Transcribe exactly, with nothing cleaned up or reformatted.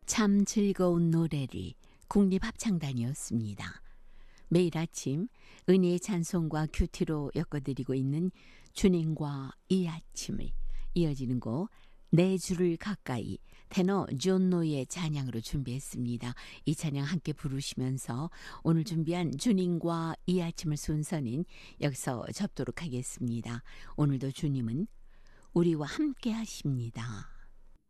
참 즐거운 노래를 국립합창단이었습니다. 매일 아침 은혜의 찬송과 큐티로 엮어드리고 있는 주님과 이 아침을 이어지는 곡 내 주를 가까이 테너 존노의 찬양으로 준비했습니다. 이 찬양 함께 부르시면서 오늘 준비한 주님과 이 아침을 순서는 여기서 접도록 하겠습니다. 오늘도 주님은 우리와 함께 하십니다.